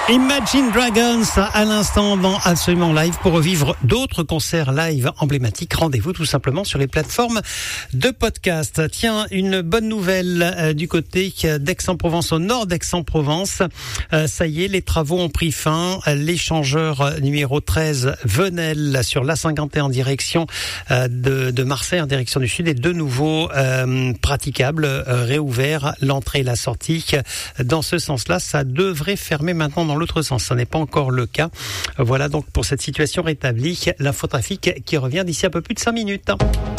Imagine Dragons à l'instant dans Absolument Live. Pour revivre d'autres concerts live emblématiques, rendez-vous tout simplement sur les plateformes de podcast. Tiens, une bonne nouvelle du côté d'Aix-en-Provence, au nord d'Aix-en-Provence. Ça y est, les travaux ont pris fin. L'échangeur numéro 13 Venelle sur l'A51 en direction de Marseille, en direction du sud, est de nouveau praticable, réouvert. L'entrée et la sortie dans ce sens-là, ça devrait fermer maintenant dans l'autre sens. Ce n'est pas encore le cas. Voilà donc pour cette situation rétablie. L'infotrafic qui revient d'ici un peu plus de 5 minutes.